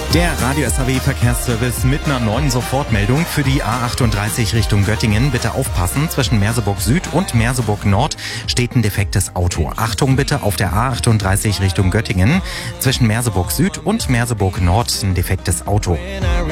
Der Radio SAW Verkehrsservice mit einer neuen Sofortmeldung für die A38 Richtung Göttingen. Bitte aufpassen, zwischen Merseburg Süd und Merseburg Nord steht ein defektes Auto. Achtung bitte auf der A38 Richtung Göttingen. Zwischen Merseburg Süd und Merseburg Nord ein defektes Auto.